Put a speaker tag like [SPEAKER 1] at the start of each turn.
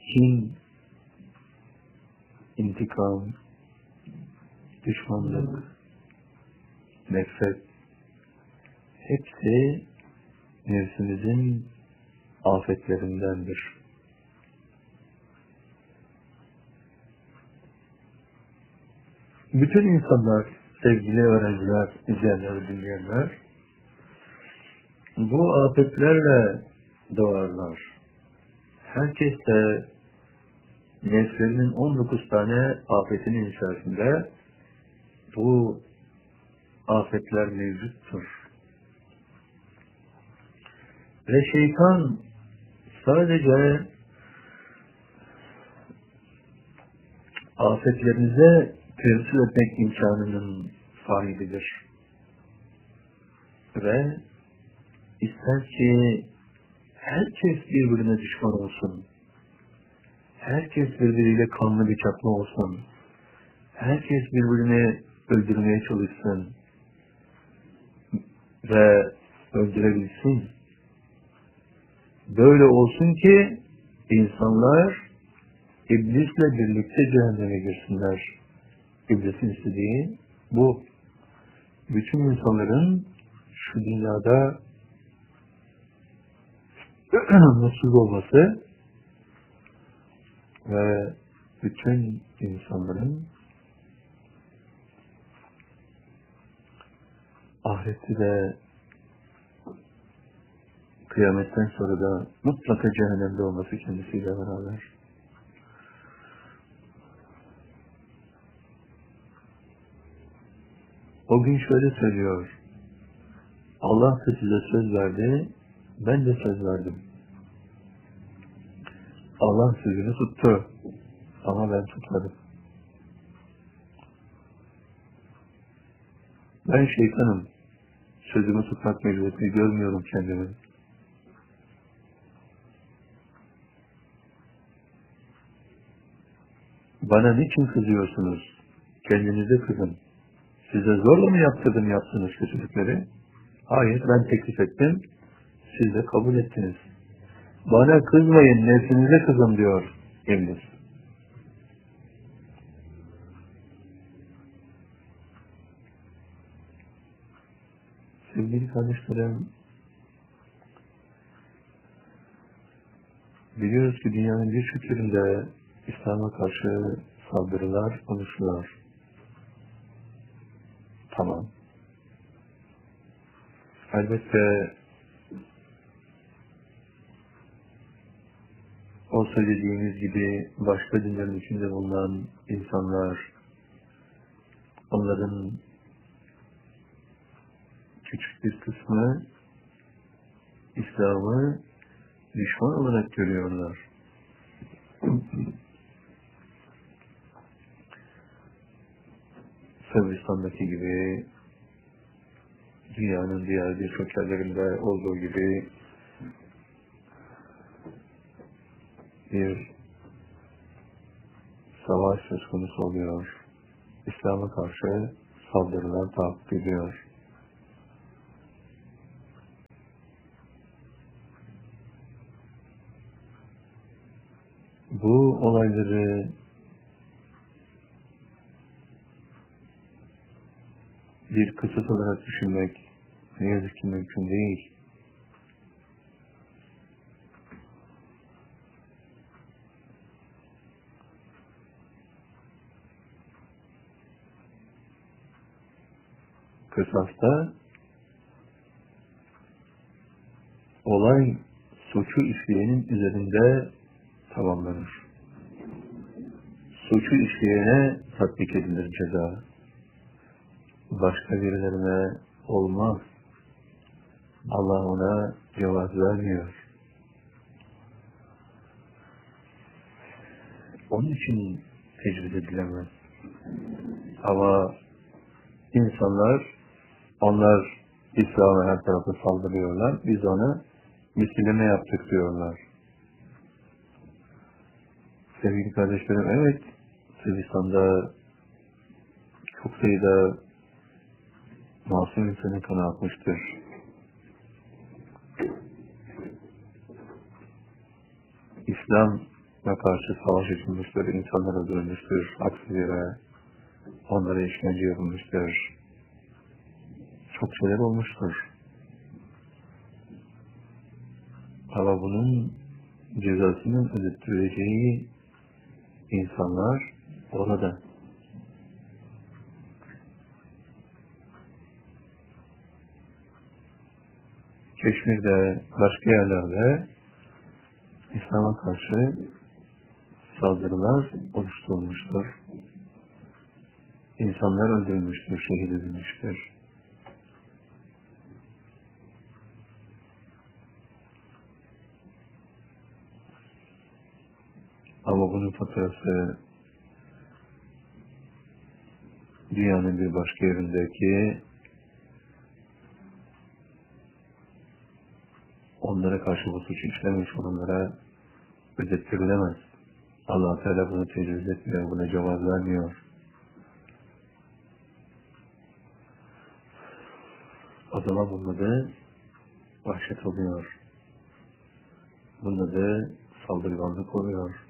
[SPEAKER 1] kin, intikam, düşmanlık, nefret, hepsi nefsimizin afetlerindendir. Bütün insanlar, sevgili öğrenciler, izleyenler, dinleyenler, bu afetlerle doğarlar. Herkes de nefslerinin 19 tane afetinin içerisinde bu afetler mevcuttur. Ve şeytan sadece afetlerinize tevzül etmek imkanının sahibidir. Ve ister ki herkes birbirine düşman olsun. Herkes birbiriyle kanlı bıçaklı olsun. Herkes birbirini öldürmeye çalışsın. Ve öldürebilsin. Böyle olsun ki insanlar İblisle birlikte cehenneme girsinler. İblisin istediği bu. Bütün insanların şu dünyada mutsuz olması ve bütün insanların ahirette de kıyametten sonra da mutlaka cehennemde olması kendisiyle beraber. O gün şöyle söylüyor. Allah da size söz verdi, ben de söz verdim. Allah sözünü tuttu ama ben tutmadım. Ben şeytanım, sözümü tutmak mecburiyetini görmüyorum kendimi. Bana niçin kızıyorsunuz? Kendinize kızın. Size zorla mı yaptırdım yaptığınız kötülükleri? Hayır, ben teklif ettim. Siz de kabul ettiniz. Bana kızmayın, nefsinize kızın diyor İblis. Sevgili kardeşlerim, biliyoruz ki dünyanın birçok yerinde İslam'a karşı saldırılar oluşuyor. Tamam. Elbette o söylediğimiz gibi başka dinlerin içinde bulunan insanlar, onların küçük bir kısmı İslam'ı düşman olarak görüyorlar. Sırbistan'daki gibi, dünyanın diğer birçok yerlerinde olduğu gibi bir savaş söz konusu oluyor. İslam'a karşı saldırılar takip ediyor. Bu olayları bir kısıt olarak düşünmek ne yazık ki mümkün değil. Kısasta olay suçu işleyenin üzerinde tamamlanır. Suçu işleyene tatbik edilir ceza. Başka birilerine olmaz. Allah ona cevaz vermiyor. Onun için tecrübe edilemez. Ama insanlar, onlar İslam'a her tarafa saldırıyorlar. Biz ona misilleme yaptık diyorlar. Sevgili kardeşlerim, evet, Sırbistan'da çok sayıda masum insanın kanı akmıştır. İslam karşı savaş açılmıştır, insanlar öldürülmüştür, haksız yere, onlara işkence yapılmıştır. Çok şeyler olmuştur. Ama bunun cezasının ödettireceği insanlar orada. Keşmir'de, başka yerlerde İslam'a karşı saldırılar oluşturulmuştur. İnsanlar öldürülmüştür, şehit edilmiştir. Ama bunun faturası dünyanın bir başka yerindeki onlara karşı bu suç işlemiş olanlara ödettirilemez. Allah Teala bunu tecrübe etmiyor, buna cevap vermiyor. O zaman bunun adı vahşet oluyor. Bunun adı saldırganlık oluyor.